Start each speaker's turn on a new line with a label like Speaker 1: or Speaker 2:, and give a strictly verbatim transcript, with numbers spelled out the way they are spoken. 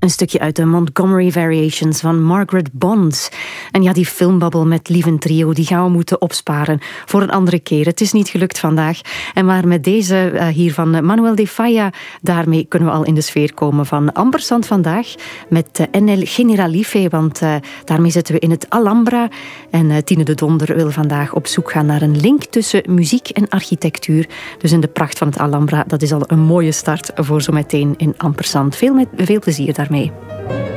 Speaker 1: Een stukje uit de Montgomery Variations van Margaret Bond. En ja, die filmbabbel met Lieven Trio, die gaan we moeten opsparen voor een andere keer. Het is niet gelukt vandaag. En maar met deze uh, hier van Manuel de Falla, daarmee kunnen we al in de sfeer komen van Ampersand vandaag. Met uh, N L Generalife, want uh, daarmee zitten we in het Alhambra. En uh, Tine de Donder wil vandaag op zoek gaan naar een link tussen muziek en architectuur. Dus in de pracht van het Alhambra, dat is al een mooie start voor zometeen in Ampersand. Veel, met, veel plezier daarmee.